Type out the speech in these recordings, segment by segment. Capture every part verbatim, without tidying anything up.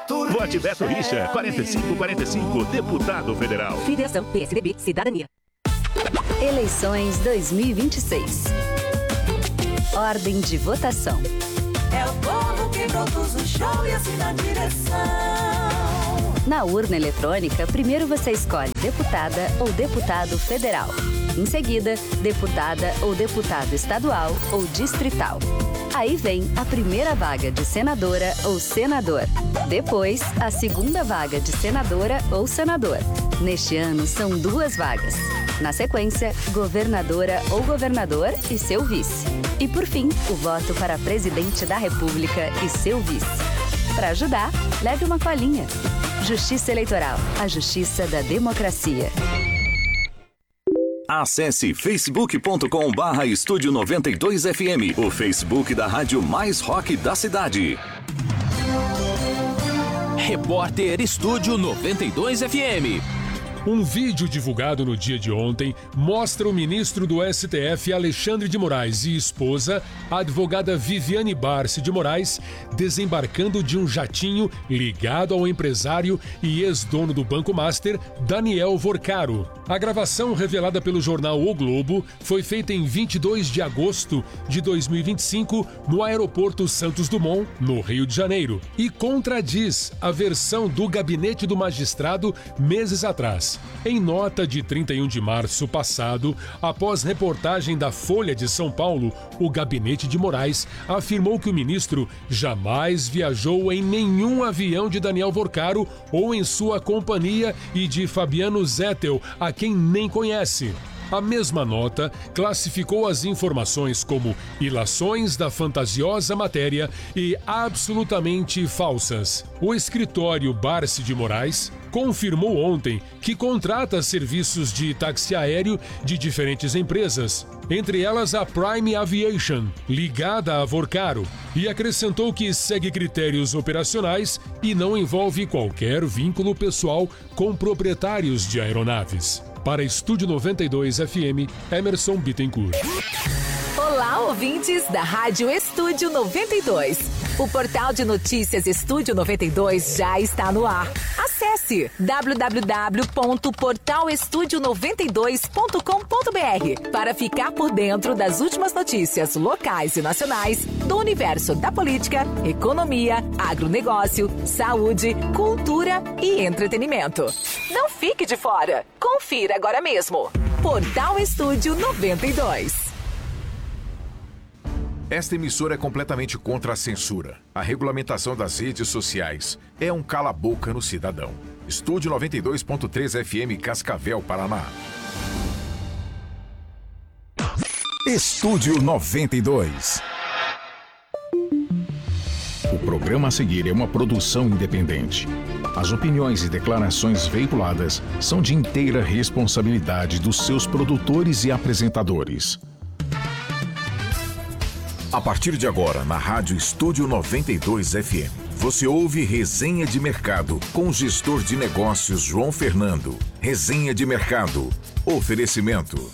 Voto. Vote Beto Richa, quarenta e cinco quarenta e cinco, deputado federal. Filiação P S D B, Cidadania. Eleições dois mil e vinte e seis. Ordem de votação. É o povo que produz o show e assina a direção. Na urna eletrônica, primeiro você escolhe deputada ou deputado federal. Em seguida, deputada ou deputado estadual ou distrital. Aí vem a primeira vaga de senadora ou senador. Depois, a segunda vaga de senadora ou senador. Neste ano, são duas vagas. Na sequência, governadora ou governador e seu vice. E por fim, o voto para presidente da República e seu vice. Para ajudar, leve uma colinha. Justiça Eleitoral, a justiça da democracia. Acesse facebook ponto com barra estúdio noventa e dois F M, o Facebook da rádio mais rock da cidade. Repórter Estúdio noventa e dois F M. Um vídeo divulgado no dia de ontem mostra o ministro do S T F, Alexandre de Moraes, e esposa, a advogada Viviane Barsi de Moraes, desembarcando de um jatinho ligado ao empresário e ex-dono do Banco Master, Daniel Vorcaro. A gravação, revelada pelo jornal O Globo, foi feita em vinte e dois de agosto de dois mil e vinte e cinco, no aeroporto Santos Dumont, no Rio de Janeiro, e contradiz a versão do gabinete do magistrado meses atrás. Em nota de trinta e um de março passado, após reportagem da Folha de São Paulo, o gabinete de Moraes afirmou que o ministro jamais viajou em nenhum avião de Daniel Vorcaro ou em sua companhia e de Fabiano Zettel, a quem nem conhece. A mesma nota classificou as informações como ilações da fantasiosa matéria e absolutamente falsas. O escritório Barsi de Moraes confirmou ontem que contrata serviços de táxi aéreo de diferentes empresas, entre elas a Prime Aviation, ligada a Vorcaro, e acrescentou que segue critérios operacionais e não envolve qualquer vínculo pessoal com proprietários de aeronaves. Para Estúdio noventa e dois F M, Emerson Bittencourt. Olá, ouvintes da Rádio Estúdio noventa e dois. O portal de notícias Estúdio noventa e dois já está no ar. Acesse w w w ponto portal estúdio noventa e dois ponto com ponto b r para ficar por dentro das últimas notícias locais e nacionais do universo da política, economia, agronegócio, saúde, cultura e entretenimento. Não fique de fora. Confira agora mesmo. Portal Estúdio noventa e dois. Esta emissora é completamente contra a censura. A regulamentação das redes sociais é um cala-boca no cidadão. Estúdio noventa e dois ponto três F M, Cascavel, Paraná. Estúdio noventa e dois. O programa a seguir é uma produção independente. As opiniões e declarações veiculadas são de inteira responsabilidade dos seus produtores e apresentadores. A partir de agora, na Rádio Estúdio noventa e dois F M, você ouve Resenha de Mercado com o gestor de negócios João Fernando. Resenha de Mercado. Oferecimento.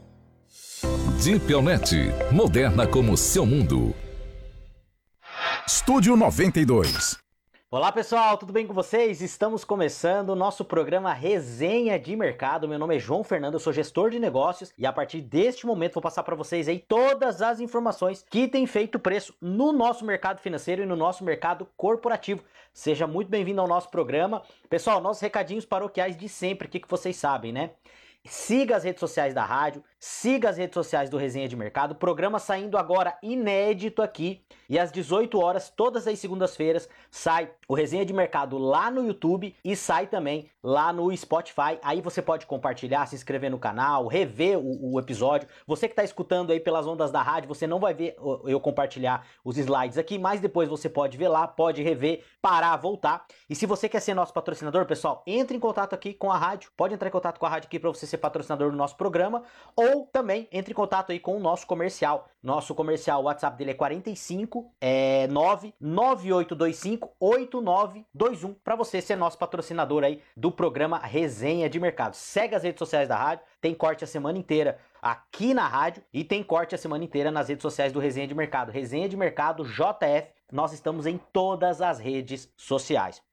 Dipelnet, moderna como seu mundo. Estúdio noventa e dois. Olá pessoal, tudo bem com vocês? Estamos começando o nosso programa Resenha de Mercado. Meu nome é João Fernando, eu sou gestor de negócios e a partir deste momento vou passar para vocês aí todas as informações que têm feito preço no nosso mercado financeiro e no nosso mercado corporativo. Seja muito bem-vindo ao nosso programa. Pessoal, nossos recadinhos paroquiais de sempre, o que, que vocês sabem, né? Siga as redes sociais da rádio, siga as redes sociais do Resenha de Mercado, programa saindo agora inédito aqui, e às dezoito horas, todas as segundas-feiras, sai o Resenha de Mercado lá no YouTube e sai também lá no Spotify. Aí você pode compartilhar, se inscrever no canal, rever o, o episódio. Você que está escutando aí pelas ondas da rádio, você não vai ver eu compartilhar os slides aqui, mas depois você pode ver lá, pode rever, parar, voltar. E se você quer ser nosso patrocinador, pessoal, entre em contato aqui com a rádio, pode entrar em contato com a rádio aqui para você ser patrocinador do nosso programa, ou também entre em contato aí com o nosso comercial. Nosso comercial, o WhatsApp dele é quarenta e cinco, é nove nove oito dois cinco oito nove dois um, para você ser nosso patrocinador aí do programa Resenha de Mercado. Segue as redes sociais da rádio, tem corte a semana inteira aqui na rádio e tem corte a semana inteira nas redes sociais do Resenha de Mercado. Resenha de Mercado J F, nós estamos em todas as redes sociais.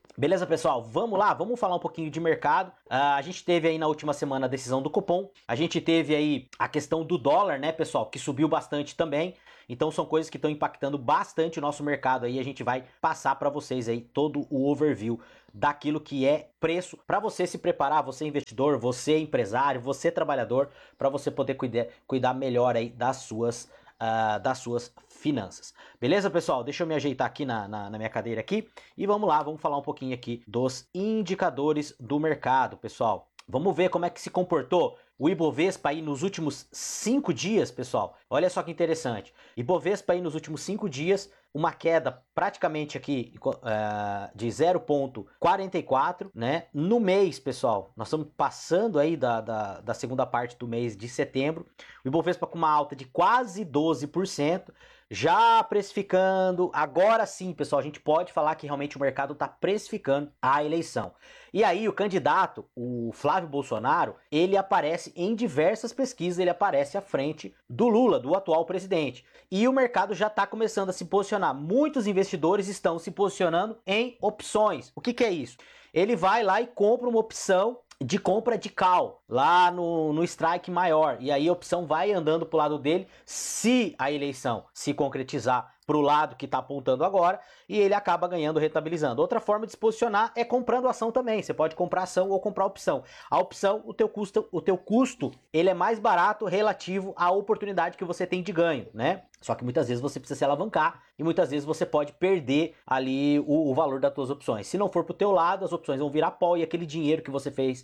Beleza, pessoal? Vamos lá, vamos falar um pouquinho de mercado. Uh, a gente teve aí na última semana a decisão do Copom. A gente teve aí a questão do dólar, né, pessoal, que subiu bastante também. Então são coisas que estão impactando bastante o nosso mercado aí. A gente vai passar para vocês aí todo o overview daquilo que é preço para você se preparar, você investidor, você empresário, você trabalhador, para você poder cuidar, cuidar melhor aí das suas Uh, das suas finanças. Beleza, pessoal? Deixa eu me ajeitar aqui na, na, na minha cadeira aqui e vamos lá, vamos falar um pouquinho aqui dos indicadores do mercado, pessoal. Vamos ver como é que se comportou o Ibovespa aí nos últimos cinco dias, pessoal. Olha só que interessante. Ibovespa aí nos últimos cinco dias, uma queda praticamente aqui uh, de zero vírgula quarenta e quatro, né? No mês, pessoal, nós estamos passando aí da, da, da segunda parte do mês de setembro. O Ibovespa com uma alta de quase doze por cento. Já precificando, agora sim, pessoal, a gente pode falar que realmente o mercado está precificando a eleição. E aí o candidato, o Flávio Bolsonaro, ele aparece em diversas pesquisas, ele aparece à frente do Lula, do atual presidente. E o mercado já está começando a se posicionar. Muitos investidores estão se posicionando em opções. O que, que é isso? Ele vai lá e compra uma opção de compra de call lá no, no strike maior, e aí a opção vai andando pro lado dele se a eleição se concretizar pro lado que tá apontando agora, e ele acaba ganhando, rentabilizando. Outra forma de se posicionar é comprando ação também. Você pode comprar ação ou comprar opção. A opção, o teu custo, o teu custo, ele é mais barato relativo à oportunidade que você tem de ganho, né? Só que muitas vezes você precisa se alavancar e muitas vezes você pode perder ali o, o valor das suas opções. Se não for pro teu lado, as opções vão virar pó e aquele dinheiro que você fez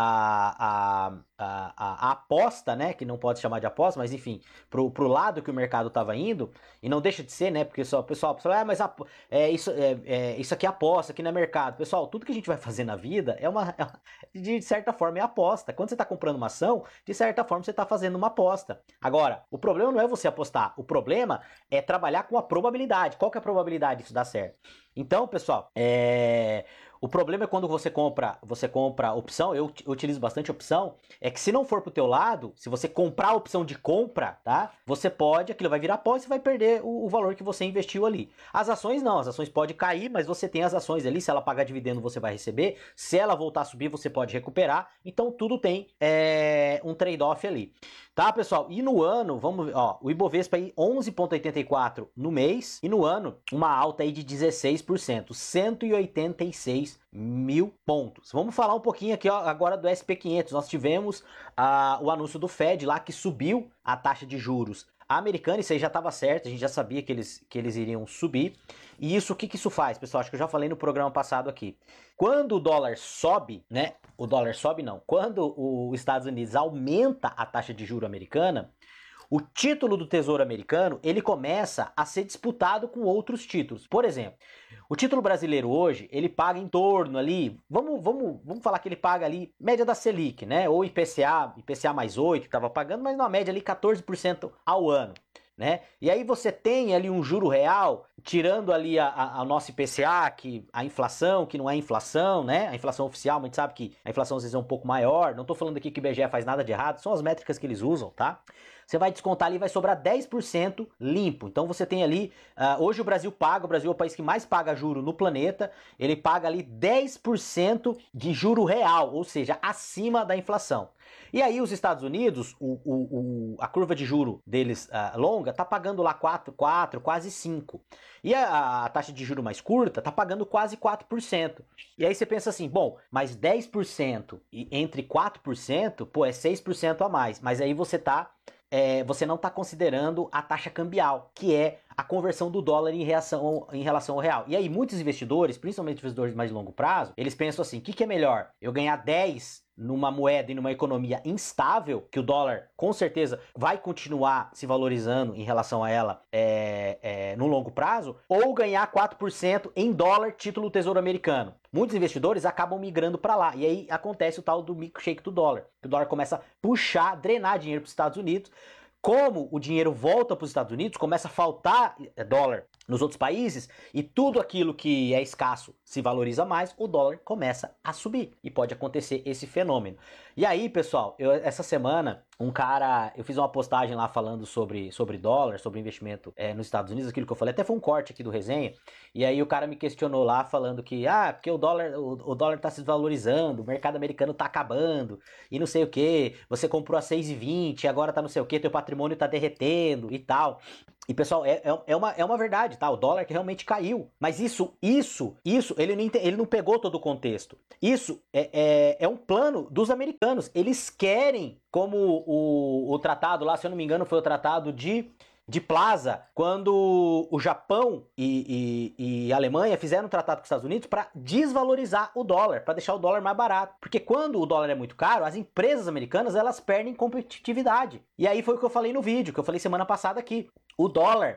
A, a, a, a, a aposta, né, que não pode chamar de aposta, mas enfim, pro, pro lado que o mercado estava indo, e não deixa de ser, né, porque só o pessoal fala, ah, mas a, é, isso, é, é, isso aqui é aposta, aqui não é mercado. Pessoal, tudo que a gente vai fazer na vida é uma, é, de certa forma, é aposta. Quando você está comprando uma ação, de certa forma você está fazendo uma aposta. Agora, o problema não é você apostar, o problema é trabalhar com a probabilidade. Qual que é a probabilidade disso dar certo? Então, pessoal, é... o problema é quando você compra, você compra opção, eu, eu utilizo bastante opção, é que se não for pro teu lado, se você comprar a opção de compra, tá? Você pode, aquilo vai virar pó e você vai perder o, o valor que você investiu ali. As ações não, as ações podem cair, mas você tem as ações ali, se ela pagar dividendo você vai receber, se ela voltar a subir você pode recuperar, então tudo tem é, um trade-off ali. Tá, pessoal? E no ano, vamos ver, ó, o Ibovespa aí onze vírgula oitenta e quatro no mês, e no ano uma alta aí de dezesseis por cento, cento e oitenta e seis mil pontos. Vamos falar um pouquinho aqui ó, agora do S and P quinhentos. Nós tivemos ah, o anúncio do Fed lá que subiu a taxa de juros americana, isso aí já estava certo, a gente já sabia que eles, que eles iriam subir. E isso, o que, que isso faz, pessoal? Acho que eu já falei no programa passado aqui. Quando o dólar sobe, né? O dólar sobe não. Quando os Estados Unidos aumenta a taxa de juros americana, o título do Tesouro Americano, ele começa a ser disputado com outros títulos. Por exemplo, o título brasileiro hoje, ele paga em torno ali, vamos, vamos, vamos falar que ele paga ali, média da Selic, né? Ou I P C A, I P C A mais oito, que estava pagando, mas na média ali quatorze por cento ao ano. Né? E aí você tem ali um juro real, tirando ali a, a, a nossa I P C A, que a inflação, que não é inflação, né? A inflação oficial, a gente sabe que a inflação às vezes é um pouco maior, não tô falando aqui que o I B G E faz nada de errado, são as métricas que eles usam, tá? Você vai descontar ali, vai sobrar dez por cento limpo. Então você tem ali, uh, hoje o Brasil paga, o Brasil é o país que mais paga juro no planeta, ele paga ali dez por cento de juro real, ou seja, acima da inflação. E aí os Estados Unidos, o, o, o, a curva de juro deles uh, longa, tá pagando lá quatro, quatro, quase cinco. E a, a taxa de juro mais curta tá pagando quase quatro por cento. E aí você pensa assim, bom, mas dez por cento e entre quatro por cento, pô, é seis por cento a mais. Mas aí você tá... É, você não está considerando a taxa cambial, que é a conversão do dólar em, reação, em relação ao real. E aí muitos investidores, principalmente investidores de mais longo prazo, eles pensam assim, o que, que é melhor? Eu ganhar dez numa moeda e numa economia instável, que o dólar com certeza vai continuar se valorizando em relação a ela é, é, no longo prazo, ou ganhar quatro por cento em dólar título Tesouro Americano. Muitos investidores acabam migrando para lá, e aí acontece o tal do milkshake do dólar, que o dólar começa a puxar, drenar dinheiro para os Estados Unidos. Como o dinheiro volta para os Estados Unidos, começa a faltar dólar nos outros países, e tudo aquilo que é escasso se valoriza mais, o dólar começa a subir. E pode acontecer esse fenômeno. E aí, pessoal, eu, essa semana, um cara, eu fiz uma postagem lá falando sobre, sobre dólar, sobre investimento é, nos Estados Unidos, aquilo que eu falei, até foi um corte aqui do resenha, e aí o cara me questionou lá, falando que, ah, porque o dólar, o, o dólar tá se desvalorizando, o mercado americano tá acabando, e não sei o que, você comprou a seis e vinte, agora tá não sei o que, teu patrimônio tá derretendo e tal. E, pessoal, é, é, uma, é uma verdade, tá? O dólar que realmente caiu. Mas isso, isso, isso, ele não, ele não pegou todo o contexto. Isso é, é, é um plano dos americanos. Eles querem, como o, o tratado lá, se eu não me engano, foi o tratado de... de Plaza, quando o Japão e, e, e a Alemanha fizeram um tratado com os Estados Unidos para desvalorizar o dólar, para deixar o dólar mais barato. Porque quando o dólar é muito caro, as empresas americanas elas perdem competitividade. E aí foi o que eu falei no vídeo, que eu falei semana passada aqui. O dólar,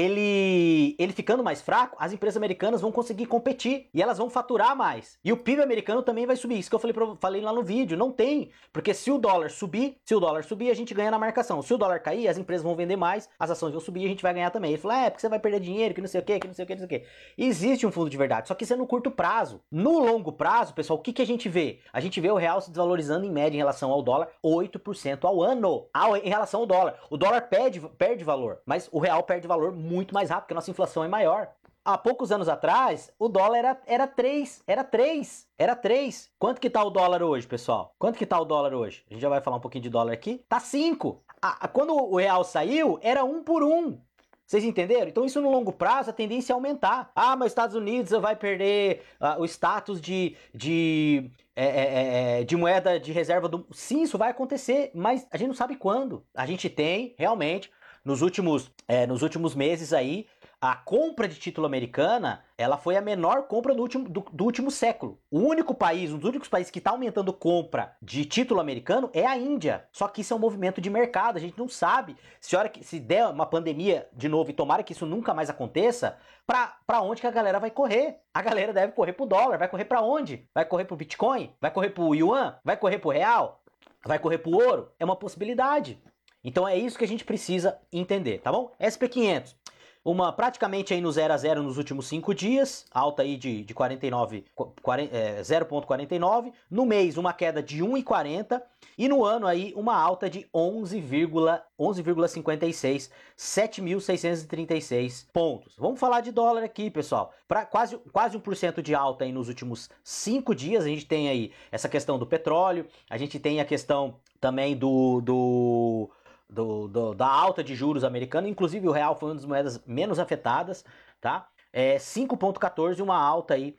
ele, ele ficando mais fraco, as empresas americanas vão conseguir competir e elas vão faturar mais. E o P I B americano também vai subir. Isso que eu falei, pra, falei lá no vídeo. Não tem. Porque se o dólar subir, se o dólar subir, a gente ganha na marcação. Se o dólar cair, as empresas vão vender mais, as ações vão subir e a gente vai ganhar também. Ele falou, é, porque você vai perder dinheiro, que não sei o que, que não sei o que, que não sei o que. Existe um fundo de verdade, só que isso é no curto prazo. No longo prazo, pessoal, o que, que a gente vê? A gente vê o real se desvalorizando em média em relação ao dólar, oito por cento ao ano. Ao, em relação ao dólar. O dólar perde, perde valor, mas o real perde valor muito mais rápido, porque a nossa inflação é maior. Há poucos anos atrás, o dólar era, era três, era três, era três. Quanto que tá o dólar hoje, pessoal? Quanto que tá o dólar hoje? A gente já vai falar um pouquinho de dólar aqui. Tá cinco. Ah, quando o real saiu, era um por um. Vocês entenderam? Então isso no longo prazo a tendência é aumentar. Ah, mas os Estados Unidos vai perder uh, o status de, de, é, é, é, de moeda de reserva do... Sim, isso vai acontecer, mas a gente não sabe quando. A gente tem, realmente, nos últimos, é, nos últimos meses aí, a compra de título americana, ela foi a menor compra do último, do, do último século. O único país, um dos únicos países que está aumentando compra de título americano é a Índia. Só que isso é um movimento de mercado, a gente não sabe. Se, hora que, se der uma pandemia de novo e tomara que isso nunca mais aconteça, para onde que a galera vai correr? A galera deve correr pro dólar, vai correr para onde? Vai correr pro Bitcoin? Vai correr pro Yuan? Vai correr pro Real? Vai correr pro ouro? É uma possibilidade. Então é isso que a gente precisa entender, tá bom? S P quinhentos. Uma praticamente aí no zero a zero nos últimos cinco dias, alta aí de, de quarenta e nove, é, zero vírgula quarenta e nove. No mês, uma queda de um vírgula quarenta. E no ano aí, uma alta de onze vírgula cinquenta e seis, sete mil seiscentos e trinta e seis pontos. Vamos falar de dólar aqui, pessoal. Pra quase, quase um por cento de alta aí nos últimos cinco dias. A gente tem aí essa questão do petróleo, a gente tem a questão também do... do Do, do, da alta de juros americana, inclusive o real foi uma das moedas menos afetadas, tá? É cinco vírgula quatorze, uma alta aí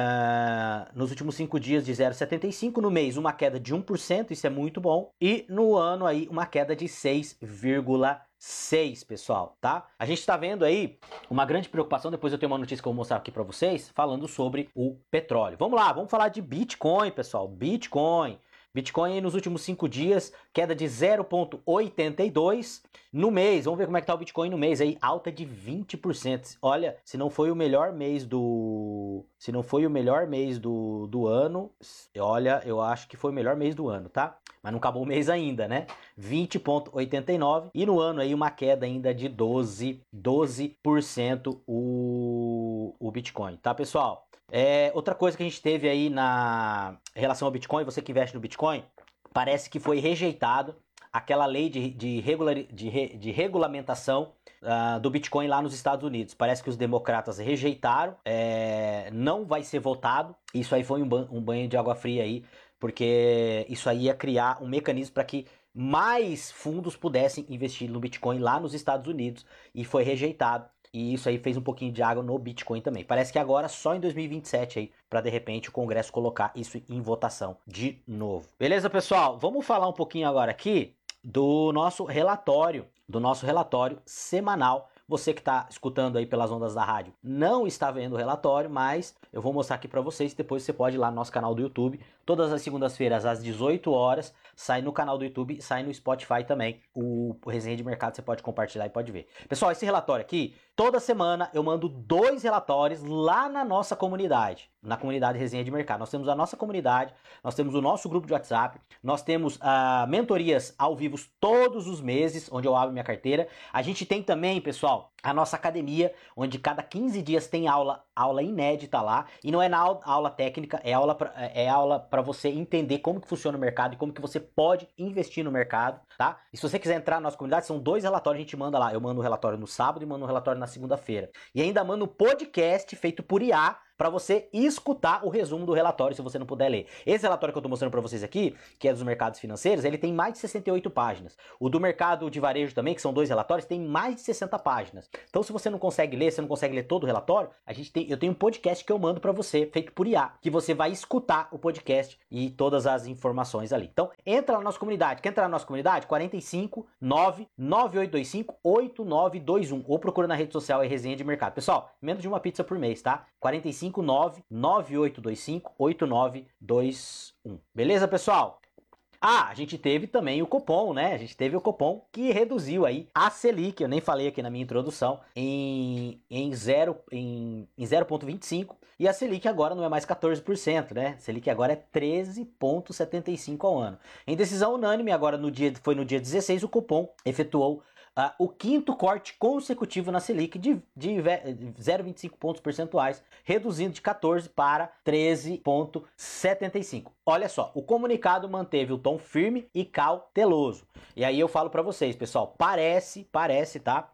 uh, nos últimos cinco dias de zero vírgula setenta e cinco, no mês uma queda de um por cento, isso é muito bom, e no ano aí uma queda de seis vírgula seis, pessoal, tá? A gente tá vendo aí uma grande preocupação, depois eu tenho uma notícia que eu vou mostrar aqui para vocês, falando sobre o petróleo. Vamos lá, vamos falar de Bitcoin, pessoal, Bitcoin. Bitcoin aí nos últimos cinco dias, queda de zero vírgula oitenta e dois. No mês, vamos ver como é que tá o Bitcoin no mês aí, alta de vinte por cento. Olha, se não foi o melhor mês do... Se não foi o melhor mês do, do ano, olha, eu acho que foi o melhor mês do ano, tá? Mas não acabou o mês ainda, né? vinte vírgula oitenta e nove. E no ano aí uma queda ainda de doze por cento o, o Bitcoin, tá, pessoal? É, outra coisa que a gente teve aí na relação ao Bitcoin, você que investe no Bitcoin, parece que foi rejeitado aquela lei de, de, regular, de, re, de regulamentação uh, do Bitcoin lá nos Estados Unidos. Parece que os democratas rejeitaram, é, não vai ser votado. Isso aí foi um, ban, um banho de água fria aí, porque isso aí ia criar um mecanismo para que mais fundos pudessem investir no Bitcoin lá nos Estados Unidos, e foi rejeitado. E isso aí fez um pouquinho de água no Bitcoin também. Parece que agora só em dois mil e vinte e sete aí, para de repente o Congresso colocar isso em votação de novo. Beleza, pessoal? Vamos falar um pouquinho agora aqui do nosso relatório, do nosso relatório semanal. Você que está escutando aí pelas ondas da rádio não está vendo o relatório, mas eu vou mostrar aqui para vocês. Depois você pode ir lá no nosso canal do YouTube. Todas as segundas-feiras às dezoito horas sai no canal do YouTube, sai no Spotify também. O Resenha de Mercado você pode compartilhar e pode ver. Pessoal, esse relatório aqui, toda semana eu mando dois relatórios lá na nossa comunidade. Na comunidade Resenha de Mercado. Nós temos a nossa comunidade, nós temos o nosso grupo de WhatsApp, nós temos uh, mentorias ao vivo todos os meses, onde eu abro minha carteira. A gente tem também, pessoal, a nossa academia, onde cada quinze dias tem aula, aula inédita lá, e não é na aula, aula técnica, é aula pra, é aula para você entender como que funciona o mercado e como que você pode investir no mercado, tá? E se você quiser entrar na nossa comunidade, são dois relatórios, a gente manda lá, eu mando o relatório no sábado e mando o relatório na segunda-feira. E ainda mando um podcast feito por I A, para você escutar o resumo do relatório, se você não puder ler. Esse relatório que eu tô mostrando para vocês aqui, que é dos mercados financeiros, ele tem mais de sessenta e oito páginas. O do mercado de varejo também, que são dois relatórios, tem mais de sessenta páginas. Então, se você não consegue ler, você não consegue ler todo o relatório, a gente tem, eu tenho um podcast que eu mando para você, feito por I A, que você vai escutar o podcast e todas as informações ali. Então, entra na nossa comunidade. Quer entrar na nossa comunidade? quarenta e cinco, nove, nove oito dois cinco, oito nove dois um. Ou procura na rede social, é Resenha de Mercado. Pessoal, menos de uma pizza por mês, tá? quarenta e cinco, nove, nove oito dois cinco, oito nove dois um. Beleza, pessoal? Ah, a gente teve também o Copom, né? A gente teve o Copom que reduziu aí a Selic, eu nem falei aqui na minha introdução, em, em, zero, em, em zero vírgula vinte e cinco, e a Selic agora não é mais quatorze por cento, né? A Selic agora é treze vírgula setenta e cinco ao ano. Em decisão unânime, agora no dia, foi no dia dezesseis, o Copom efetuou Uh, o quinto corte consecutivo na Selic de, de zero vírgula vinte e cinco pontos percentuais, reduzindo de quatorze para treze vírgula setenta e cinco. Olha só, o comunicado manteve o tom firme e cauteloso. E aí eu falo para vocês, pessoal, parece, parece, tá?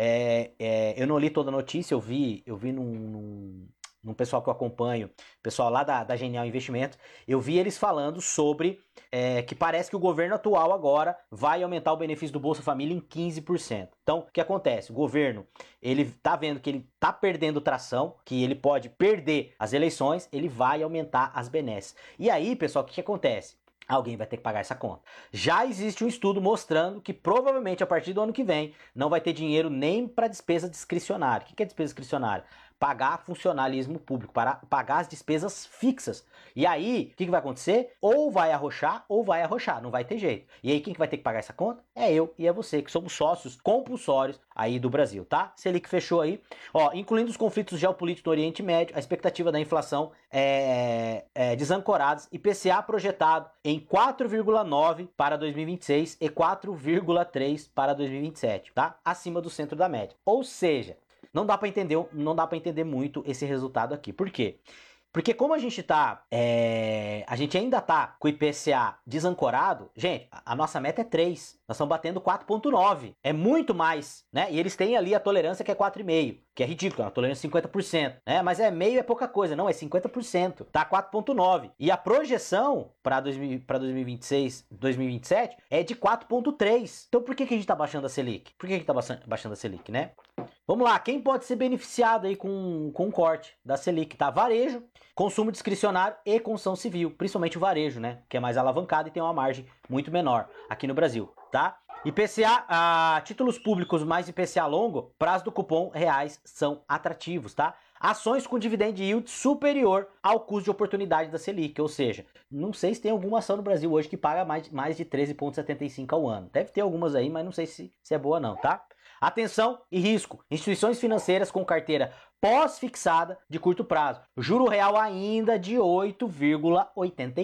É, é, eu não li toda a notícia, eu vi, eu vi num... num... num pessoal que eu acompanho, pessoal lá da, da Genial Investimentos, eu vi eles falando sobre é, que parece que o governo atual agora vai aumentar o benefício do Bolsa Família em quinze por cento. Então, o que acontece? O governo, ele tá vendo que ele tá perdendo tração, que ele pode perder as eleições, ele vai aumentar as benesses. E aí, pessoal, o que, que acontece? Alguém vai ter que pagar essa conta. Já existe um estudo mostrando que provavelmente a partir do ano que vem não vai ter dinheiro nem para despesa discricionária. O que é despesa discricionária? Pagar funcionalismo público, para pagar as despesas fixas. E aí, o que, que vai acontecer? Ou vai arrochar, ou vai arrochar, não vai ter jeito. E aí, quem que vai ter que pagar essa conta? É eu e é você, que somos sócios compulsórios aí do Brasil, tá? Selic fechou aí. Ó, incluindo os conflitos geopolíticos no Oriente Médio, a expectativa da inflação é, é desancoradas, I P C A projetado em quatro vírgula nove para dois mil e vinte e seis e quatro vírgula três para dois mil e vinte e sete, tá? Acima do centro da média. Ou seja, não dá para entender, não dá para entender muito esse resultado aqui. Por quê? Porque como a gente tá, é, a gente ainda tá com o I P C A desancorado, gente, a, a nossa meta é três, nós estamos batendo quatro vírgula nove, é muito mais, né? E eles têm ali a tolerância que é quatro vírgula cinco, que é ridículo, a tolerância é cinquenta por cento, né? Mas é meio é pouca coisa, não, é cinquenta por cento, tá quatro vírgula nove. E a projeção para dois mil e vinte e seis, dois mil e vinte e sete é de quatro vírgula três. Então por que, que a gente tá baixando a Selic? Por que, que a gente tá baixando a Selic, né? Vamos lá, quem pode ser beneficiado aí com, com o corte da Selic, tá? Varejo, consumo discricionário e construção civil, principalmente o varejo, né? Que é mais alavancado e tem uma margem muito menor aqui no Brasil, tá? I P C A, ah, títulos públicos mais I P C A longo, prazo do cupom reais são atrativos, tá? Ações com dividend yield superior ao custo de oportunidade da Selic, ou seja, não sei se tem alguma ação no Brasil hoje que paga mais, mais de treze vírgula setenta e cinco ao ano. Deve ter algumas aí, mas não sei se, se é boa não, tá? Atenção e risco. Instituições financeiras com carteira pós-fixada de curto prazo. Juro real ainda de oito vírgula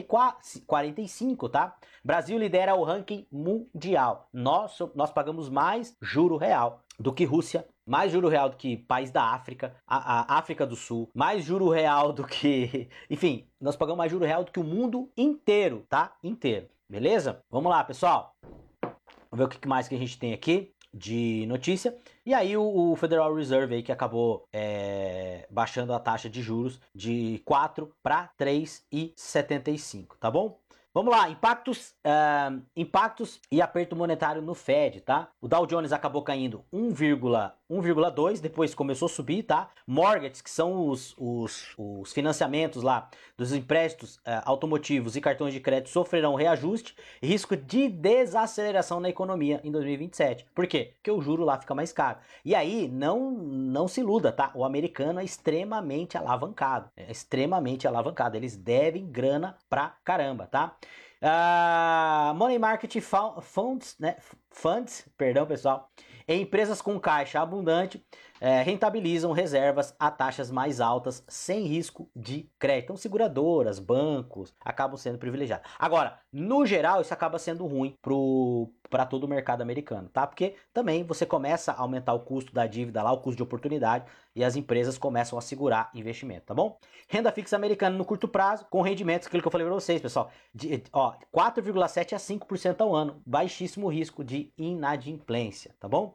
quarenta e cinco, tá? Brasil lidera o ranking mundial. Nós, nós pagamos mais juro real do que Rússia, mais juro real do que país da África, a, a África do Sul, mais juro real do que... Enfim, nós pagamos mais juro real do que o mundo inteiro, tá? Inteiro. Beleza? Vamos lá, pessoal. Vamos ver o que mais que a gente tem aqui de notícia. E aí o, o Federal Reserve aí que acabou é, baixando a taxa de juros de quatro para três vírgula setenta e cinco, tá bom? Vamos lá, impactos, uh, impactos e aperto monetário no Fed, tá? O Dow Jones acabou caindo um vírgula dois, depois começou a subir, tá? Mortgages, que são os, os, os financiamentos lá dos empréstimos uh, automotivos e cartões de crédito, sofrerão reajuste e risco de desaceleração na economia em dois mil e vinte e sete. Por quê? Porque o juro lá fica mais caro. E aí, não, não se iluda, tá? O americano é extremamente alavancado, é extremamente alavancado, eles devem grana pra caramba, tá? Uh, money Market Funds, né? Funds, perdão pessoal, em empresas com caixa abundante, é, rentabilizam reservas a taxas mais altas sem risco de crédito. Então, seguradoras, bancos acabam sendo privilegiados. Agora, no geral, isso acaba sendo ruim para todo o mercado americano, tá? Porque também você começa a aumentar o custo da dívida lá, o custo de oportunidade, e as empresas começam a segurar investimento, tá bom? Renda fixa americana no curto prazo, com rendimentos, aquilo que eu falei para vocês, pessoal, de, ó, quatro vírgula sete a cinco por cento ao ano, baixíssimo risco de inadimplência, tá bom?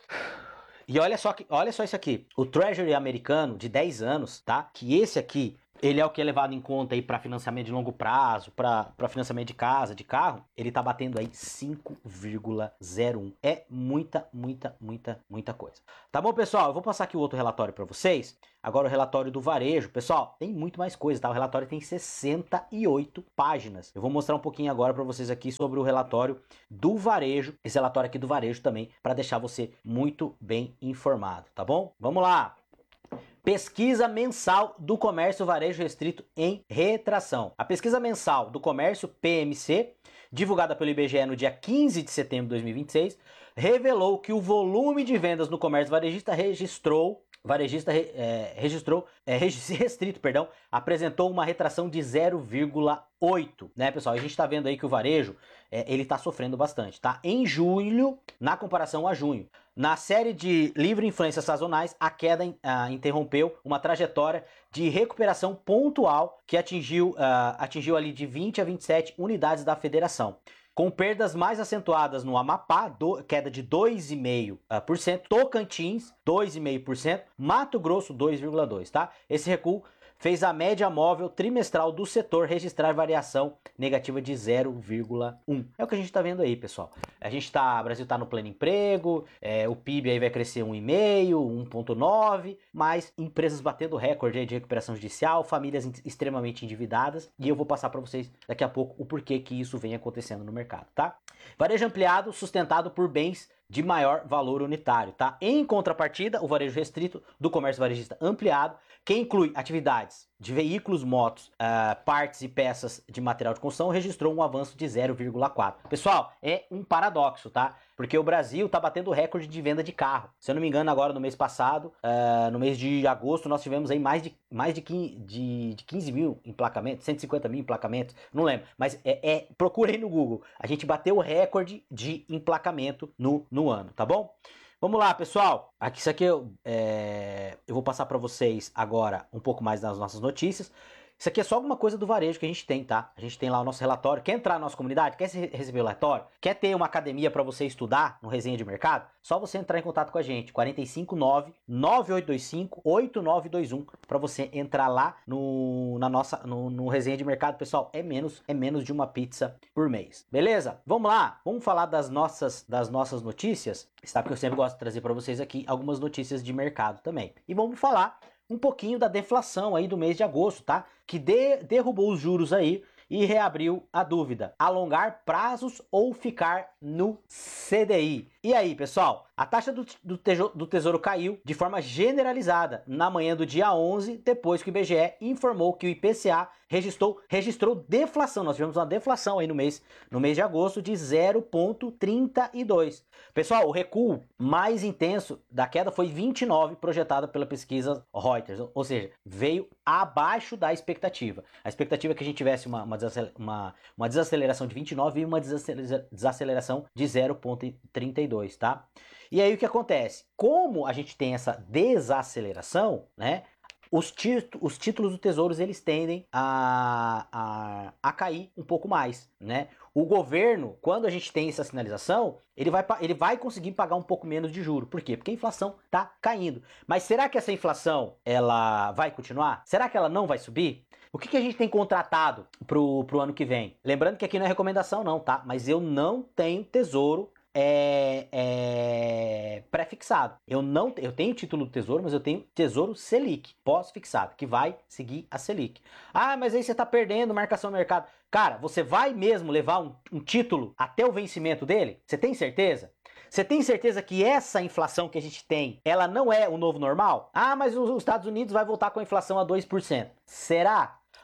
E olha só, que, olha só isso aqui, o Treasury americano de dez anos, tá? Que esse aqui, ele é o que é levado em conta aí para financiamento de longo prazo, para financiamento de casa, de carro, ele tá batendo aí cinco vírgula zero um. É muita, muita, muita, muita coisa. Tá bom, pessoal? Eu vou passar aqui o outro relatório para vocês. Agora o relatório do varejo. Pessoal, tem muito mais coisa, tá? O relatório tem sessenta e oito páginas. Eu vou mostrar um pouquinho agora para vocês aqui sobre o relatório do varejo. Esse relatório aqui do varejo também, para deixar você muito bem informado, tá bom? Vamos lá! Pesquisa mensal do comércio varejo restrito em retração. A pesquisa mensal do comércio P M C, divulgada pelo I B G E no dia quinze de setembro de dois mil e vinte e seis, revelou que o volume de vendas no comércio varejista registrou varejista é, registrou é, restrito, perdão, apresentou uma retração de zero vírgula oito, né, pessoal? A gente está vendo aí que o varejo é, ele está sofrendo bastante, tá? Em julho, na comparação a junho, na série de livre influências sazonais, a queda uh, interrompeu uma trajetória de recuperação pontual que atingiu, uh, atingiu ali de vinte a vinte e sete unidades da federação, com perdas mais acentuadas no Amapá, do, queda de dois vírgula cinco por cento, Tocantins, dois vírgula cinco por cento, Mato Grosso, dois vírgula dois por cento, tá? Esse recuo fez a média móvel trimestral do setor registrar variação negativa de zero vírgula um. É o que a gente está vendo aí, pessoal. A gente tá, o Brasil está no pleno emprego, é, o P I B aí vai crescer um vírgula cinco, um vírgula nove, mas empresas batendo recorde aí de recuperação judicial, famílias extremamente endividadas, e eu vou passar para vocês daqui a pouco o porquê que isso vem acontecendo no mercado, tá? Varejo ampliado, sustentado por bens de maior valor unitário, tá? Em contrapartida, o varejo restrito do comércio varejista ampliado, que inclui atividades de veículos, motos, uh, partes e peças de material de construção, registrou um avanço de zero vírgula quatro. Pessoal, é um paradoxo, tá? Porque o Brasil tá batendo recorde de venda de carro. Se eu não me engano, agora no mês passado, uh, no mês de agosto, nós tivemos aí mais de, mais de, quinze, de, de quinze mil emplacamentos, cento e cinquenta mil emplacamentos, não lembro. Mas é, é, procurei no Google. A gente bateu o recorde de emplacamento no, no ano, tá bom? Vamos lá, pessoal. Aqui, isso aqui eu, é, eu vou passar para vocês agora um pouco mais das nossas notícias. Isso aqui é só alguma coisa do varejo que a gente tem, tá? A gente tem lá o nosso relatório. Quer entrar na nossa comunidade? Quer receber o relatório? Quer ter uma academia para você estudar no Resenha de Mercado? Só você entrar em contato com a gente. quatro cinco nove, nove oito dois cinco, oito nove dois um para você entrar lá no, na nossa, no, no Resenha de Mercado. Pessoal, é menos, é menos de uma pizza por mês. Beleza? Vamos lá? Vamos falar das nossas, das nossas notícias? Sabe que eu sempre gosto de trazer para vocês aqui algumas notícias de mercado também. E vamos falar um pouquinho da deflação aí do mês de agosto, tá? Que de, derrubou os juros aí e reabriu a dúvida: alongar prazos ou ficar no C D I? E aí, pessoal? A taxa do, do, tesouro, do Tesouro caiu de forma generalizada na manhã do dia onze, depois que o I B G E informou que o I P C A registrou, registrou deflação. Nós tivemos uma deflação aí no mês, no mês de agosto de zero vírgula trinta e dois. Pessoal, o recuo mais intenso da queda foi vinte e nove, projetada pela pesquisa Reuters, ou seja, veio abaixo da expectativa. A expectativa é que a gente tivesse uma, uma, uma, uma desaceleração de vinte e nove e uma desaceleração de zero vírgula trinta e dois, tá? E aí o que acontece? Como a gente tem essa desaceleração, né? Os, tít os títulos do Tesouro, eles tendem a, a, a cair um pouco mais, né? O governo, quando a gente tem essa sinalização, ele vai, ele vai conseguir pagar um pouco menos de juro. Por quê? Porque a inflação está caindo. Mas será que essa inflação ela vai continuar? Será que ela não vai subir? O que, que a gente tem contratado pro, pro ano que vem? Lembrando que aqui não é recomendação não, tá? Mas eu não tenho Tesouro É, é, pré-fixado. Eu não eu tenho título do Tesouro, mas eu tenho Tesouro Selic pós-fixado, que vai seguir a Selic. Ah, mas aí você está perdendo marcação no mercado. Cara, você vai mesmo levar um, um título até o vencimento dele? Você tem certeza? Você tem certeza que essa inflação que a gente tem, ela não é o novo normal? Ah, mas os Estados Unidos vai voltar com a inflação a dois por cento. Será?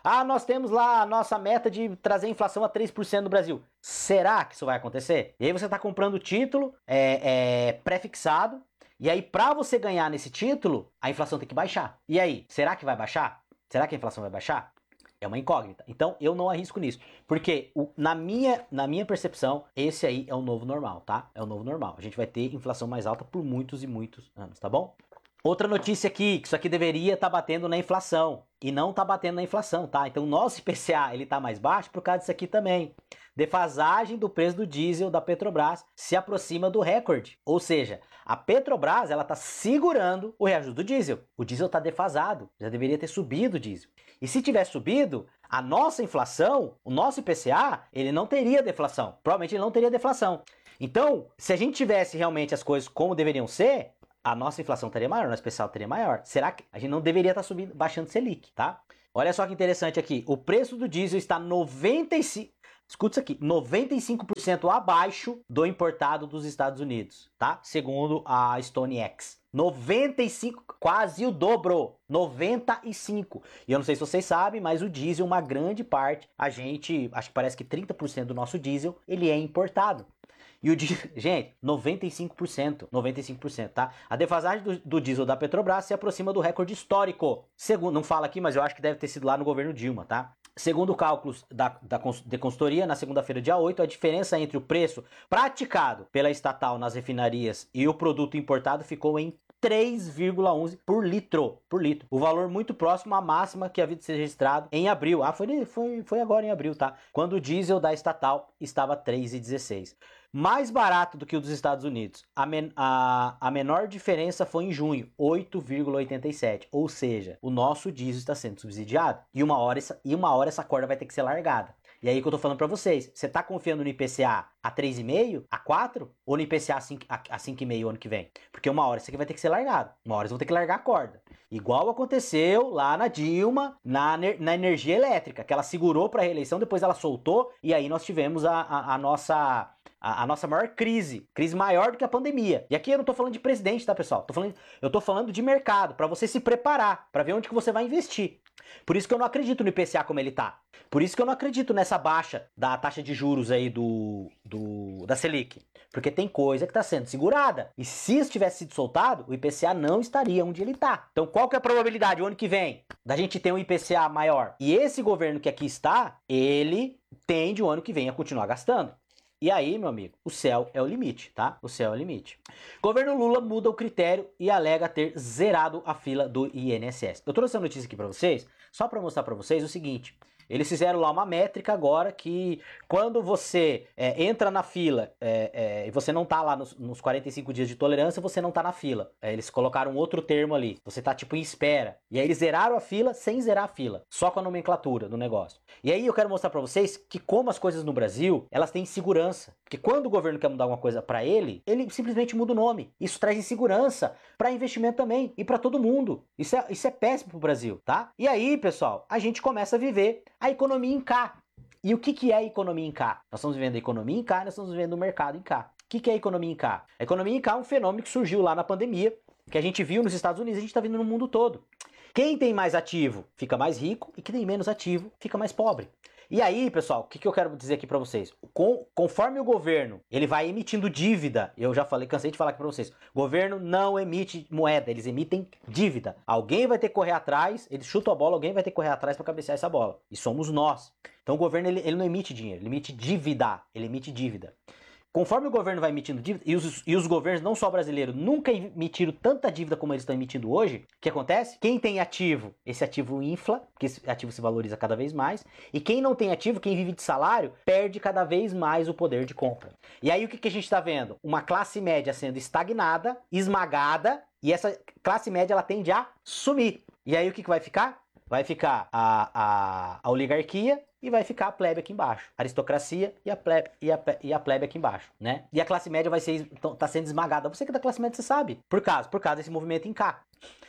Ah, nós temos lá a nossa meta de trazer a inflação a três por cento no Brasil. Será que isso vai acontecer? E aí você está comprando o título é, é, pré-fixado, e aí para você ganhar nesse título, a inflação tem que baixar. E aí, será que vai baixar? Será que a inflação vai baixar? É uma incógnita. Então, eu não arrisco nisso. Porque, o, na, minha, na minha percepção, esse aí é o novo normal, tá? É o novo normal. A gente vai ter inflação mais alta por muitos e muitos anos, tá bom? Outra notícia aqui, que isso aqui deveria estar tá batendo na inflação. E não tá batendo na inflação, tá? Então, o nosso I P C A, ele tá mais baixo por causa disso aqui também. Defasagem do preço do diesel da Petrobras se aproxima do recorde. Ou seja, a Petrobras, ela tá segurando o reajuste do diesel. O diesel tá defasado. Já deveria ter subido o diesel. E se tivesse subido, a nossa inflação, o nosso I P C A, ele não teria deflação. Provavelmente ele não teria deflação. Então, se a gente tivesse realmente as coisas como deveriam ser, a nossa inflação teria maior, o nosso I P C A teria maior. Será que a gente não deveria estar subindo, baixando Selic, tá? Olha só que interessante aqui. O preço do diesel está noventa e cinco... Escuta isso aqui, noventa e cinco por cento abaixo do importado dos Estados Unidos, tá? Segundo a StoneX. noventa e cinco, quase o dobro, noventa e cinco. E eu não sei se vocês sabem, mas o diesel, uma grande parte, a gente, acho que parece que trinta por cento do nosso diesel, ele é importado. E o diesel, gente, noventa e cinco por cento, noventa e cinco por cento, tá? A defasagem do, do diesel da Petrobras se aproxima do recorde histórico. Segundo, não fala aqui, mas eu acho que deve ter sido lá no governo Dilma, tá? Segundo cálculos da, da de consultoria, na segunda-feira, dia oito, a diferença entre o preço praticado pela estatal nas refinarias e o produto importado ficou em três vírgula onze por litro, por litro. O valor muito próximo à máxima que havia de ser registrado em abril. Ah, foi, foi, foi agora em abril, tá? Quando o diesel da estatal estava três reais e dezesseis centavos. Mais barato do que o dos Estados Unidos. A, men a, a menor diferença foi em junho, oito vírgula oitenta e sete. Ou seja, o nosso diesel está sendo subsidiado. E uma hora essa, e uma hora essa corda vai ter que ser largada. E aí que eu tô falando pra vocês, você tá confiando no I P C A a três vírgula cinco, a quatro, ou no I P C A a cinco vírgula cinco ano que vem? Porque uma hora isso aqui vai ter que ser largado, uma hora eles vão ter que largar a corda. Igual aconteceu lá na Dilma, na, na energia elétrica, que ela segurou pra reeleição, depois ela soltou, e aí nós tivemos a, a, a nossa... A, a nossa maior crise, crise maior do que a pandemia. E aqui eu não tô falando de presidente, tá, pessoal? Tô falando, eu tô falando de mercado, para você se preparar, para ver onde que você vai investir. Por isso que eu não acredito no I P C A como ele tá. Por isso que eu não acredito nessa baixa da taxa de juros aí do, do da Selic. Porque tem coisa que tá sendo segurada. E se isso tivesse sido soltado, o I P C A não estaria onde ele tá. Então qual que é a probabilidade o ano que vem da gente ter um I P C A maior? E esse governo que aqui está, ele tende o ano que vem a continuar gastando. E aí, meu amigo, o céu é o limite, tá? O céu é o limite. Governo Lula muda o critério e alega ter zerado a fila do I N S S. Eu trouxe essa notícia aqui pra vocês, só pra mostrar pra vocês o seguinte. Eles fizeram lá uma métrica agora que quando você é, entra na fila é, é, e você não tá lá nos, nos quarenta e cinco dias de tolerância, você não tá na fila. É, eles colocaram outro termo ali. Você tá tipo em espera. E aí eles zeraram a fila sem zerar a fila. Só com a nomenclatura do negócio. E aí eu quero mostrar pra vocês que como as coisas no Brasil, elas têm segurança. Porque quando o governo quer mudar alguma coisa pra ele, ele simplesmente muda o nome. Isso traz insegurança pra investimento também e pra todo mundo. Isso é, isso é péssimo pro Brasil, tá? E aí, pessoal, a gente começa a viver a economia em K. E o que, que é a economia em K? Nós estamos vivendo a economia em K, nós estamos vivendo o mercado em K. O que, que é a economia em K? A economia em K é um fenômeno que surgiu lá na pandemia, que a gente viu nos Estados Unidos e a gente está vendo no mundo todo. Quem tem mais ativo fica mais rico e quem tem menos ativo fica mais pobre. E aí, pessoal, o que, que eu quero dizer aqui pra vocês? Com, conforme o governo, ele vai emitindo dívida, eu já falei, cansei de falar aqui pra vocês, o governo não emite moeda, eles emitem dívida. Alguém vai ter que correr atrás, eles chutam a bola, alguém vai ter que correr atrás pra cabecear essa bola. E somos nós. Então o governo, ele, ele não emite dinheiro, ele emite dívida, ele emite dívida. Conforme o governo vai emitindo dívida, e os, e os governos, não só brasileiros, nunca emitiram tanta dívida como eles estão emitindo hoje, o que acontece? Quem tem ativo, esse ativo infla, porque esse ativo se valoriza cada vez mais, e quem não tem ativo, quem vive de salário, perde cada vez mais o poder de compra. E aí o que, que a gente está vendo? Uma classe média sendo estagnada, esmagada, e essa classe média ela tende a sumir. E aí o que, que vai ficar? Vai ficar a, a, a oligarquia e vai ficar a plebe aqui embaixo. A aristocracia e a plebe, e a, e a plebe aqui embaixo, né? E a classe média vai ser, tá sendo esmagada. Você que é da classe média, você sabe. Por causa, por causa desse movimento em K.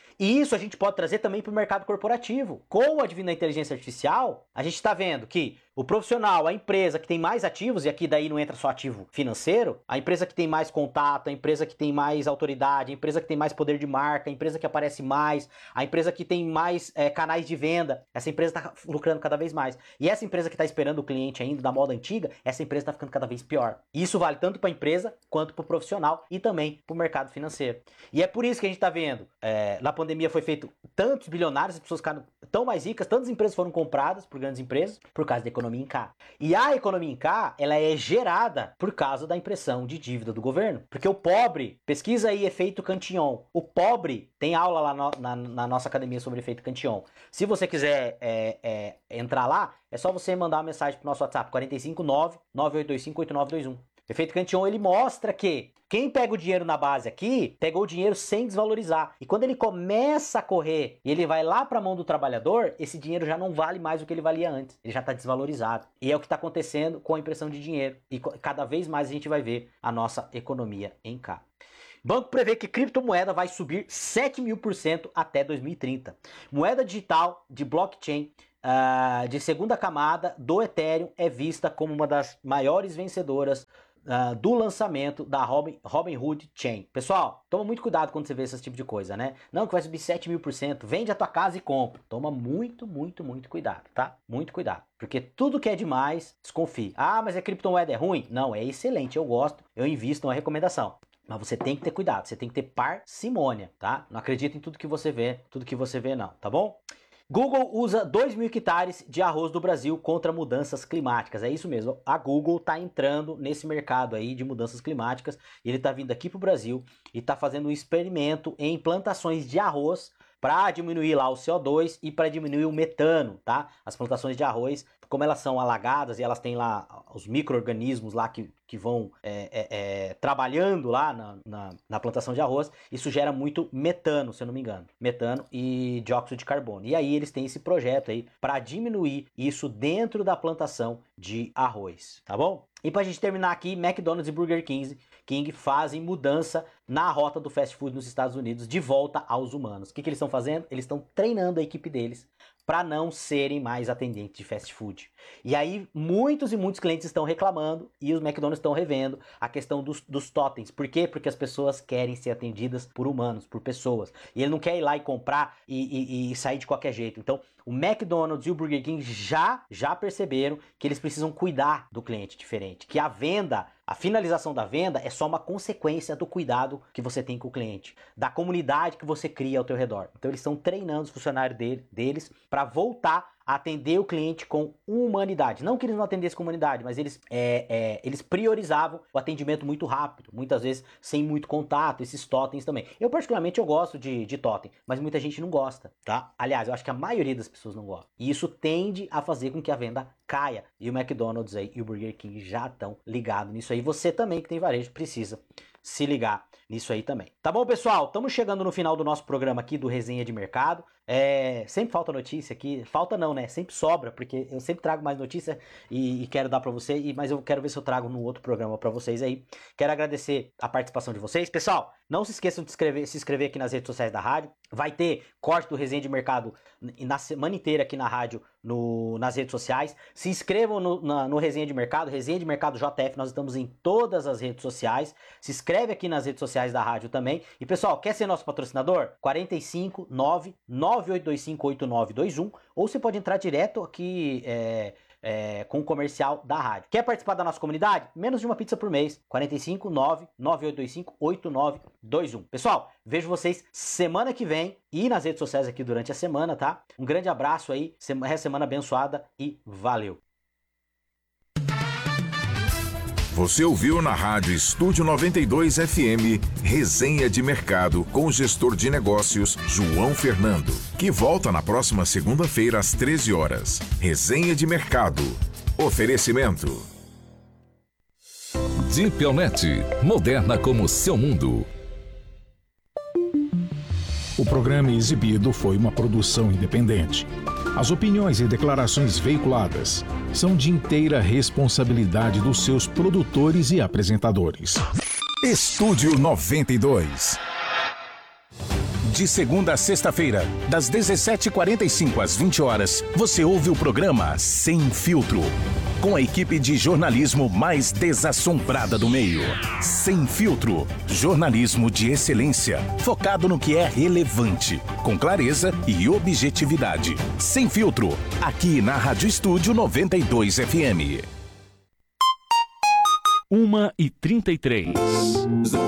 E isso a gente pode trazer também para o mercado corporativo. Com o advento da inteligência artificial, a gente está vendo que O profissional, a empresa que tem mais ativos, e aqui daí não entra só ativo financeiro, a empresa que tem mais contato, a empresa que tem mais autoridade, a empresa que tem mais poder de marca, a empresa que aparece mais, a empresa que tem mais é, canais de venda, essa empresa está lucrando cada vez mais. E essa empresa que está esperando o cliente ainda da moda antiga, essa empresa está ficando cada vez pior. E isso vale tanto para a empresa quanto para o profissional e também para o mercado financeiro. E é por isso que a gente está vendo, é, na pandemia foi feito tantos bilionários, as pessoas ficaram tão mais ricas, tantas empresas foram compradas por grandes empresas por causa da economia em K. E a economia em K, ela é gerada por causa da impressão de dívida do governo. Porque o pobre, pesquisa aí efeito Cantillon, o pobre, tem aula lá no, na, na nossa academia sobre efeito Cantillon. Se você quiser é, é, entrar lá, é só você mandar uma mensagem pro nosso WhatsApp, quatro cinco nove, nove oito dois cinco, oito nove dois um. O efeito Cantillon, ele mostra que quem pega o dinheiro na base aqui, pegou o dinheiro sem desvalorizar. E quando ele começa a correr e ele vai lá para a mão do trabalhador, esse dinheiro já não vale mais o que ele valia antes. Ele já está desvalorizado. E é o que está acontecendo com a impressão de dinheiro. E cada vez mais a gente vai ver a nossa economia em K. O banco prevê que criptomoeda vai subir sete mil por cento até dois mil e trinta. Moeda digital de blockchain uh, de segunda camada do Ethereum é vista como uma das maiores vencedoras Uh, do lançamento da Robin, Robinhood Chain. Pessoal, toma muito cuidado quando você vê esse tipo de coisa, né? Não que vai subir sete mil por cento, vende a tua casa e compra. Toma muito, muito, muito cuidado, tá? Muito cuidado. Porque tudo que é demais, desconfie. Ah, mas a criptomoeda é ruim? Não, é excelente, eu gosto, eu invisto, não é recomendação. Mas você tem que ter cuidado, você tem que ter parcimônia, tá? Não acredita em tudo que você vê, tudo que você vê não, tá bom? Google usa dois mil hectares de arroz do Brasil contra mudanças climáticas. É isso mesmo, a Google está entrando nesse mercado aí de mudanças climáticas. E ele está vindo aqui para o Brasil e está fazendo um experimento em plantações de arroz para diminuir lá o C O dois e para diminuir o metano, tá? As plantações de arroz, como elas são alagadas e elas têm lá os micro-organismos lá que, que vão é, é, é, trabalhando lá na, na, na plantação de arroz, isso gera muito metano, se eu não me engano. Metano e dióxido de carbono. E aí eles têm esse projeto aí para diminuir isso dentro da plantação de arroz, tá bom? E pra gente terminar aqui, McDonald's e Burger King, King fazem mudança na rota do fast food nos Estados Unidos de volta aos humanos. O que, que eles estão fazendo? Eles estão treinando a equipe deles para não serem mais atendentes de fast food. E aí muitos e muitos clientes estão reclamando e os McDonald's estão revendo a questão dos, dos totens. Por quê? Porque as pessoas querem ser atendidas por humanos, por pessoas. E ele não quer ir lá e comprar e, e, e sair de qualquer jeito. Então o McDonald's e o Burger King já, já perceberam que eles precisam cuidar do cliente diferente. Que a venda, a finalização da venda é só uma consequência do cuidado que você tem com o cliente, da comunidade que você cria ao teu redor. Então eles estão treinando os funcionários dele, deles para voltar a atender o cliente com humanidade. Não que eles não atendessem com humanidade, mas eles, é, é, eles priorizavam o atendimento muito rápido, muitas vezes sem muito contato, esses totens também. Eu particularmente eu gosto de, de totem, mas muita gente não gosta, tá? Aliás, eu acho que a maioria das pessoas não gosta. E isso tende a fazer com que a venda caia. E o McDonald's aí e o Burger King já estão ligados nisso aí. Você também que tem varejo precisa se ligar nisso aí também. Tá bom, pessoal? Estamos chegando no final do nosso programa aqui do Resenha de Mercado. É, sempre falta notícia aqui. Falta não, né? Sempre sobra, porque eu sempre trago mais notícia e, e quero dar para você, e, mas eu quero ver se eu trago no outro programa para vocês aí. Quero agradecer a participação de vocês. Pessoal, não se esqueçam de inscrever, se inscrever aqui nas redes sociais da rádio. Vai ter corte do Resenha de Mercado na semana inteira aqui na rádio, no, nas redes sociais. Se inscrevam no, na, no Resenha de Mercado, Resenha de Mercado J F. Nós estamos em todas as redes sociais. Se inscreve aqui nas redes sociais da rádio também. E pessoal, quer ser nosso patrocinador? quatro cinco nove, nove oito dois cinco, oito nove dois um, ou você pode entrar direto aqui é, é, com o comercial da rádio. Quer participar da nossa comunidade? Menos de uma pizza por mês. quatro cinco nove, nove oito dois cinco, oito nove dois um. Pessoal, vejo vocês semana que vem e nas redes sociais aqui durante a semana, tá? Um grande abraço aí, semana abençoada e valeu! Você ouviu na Rádio Estúdio noventa e dois F M, Resenha de Mercado com o gestor de negócios João Fernando, que volta na próxima segunda-feira às treze horas. Resenha de Mercado. Oferecimento. Dipelnet, moderna como seu mundo. O programa exibido foi uma produção independente. As opiniões e declarações veiculadas são de inteira responsabilidade dos seus produtores e apresentadores. Estúdio noventa e dois. De segunda a sexta-feira, das dezessete e quarenta e cinco às vinte horas, você ouve o programa Sem Filtro, com a equipe de jornalismo mais desassombrada do meio. Sem Filtro, jornalismo de excelência, focado no que é relevante, com clareza e objetividade. Sem Filtro, aqui na Rádio Estúdio noventa e dois F M. uma e trinta e três.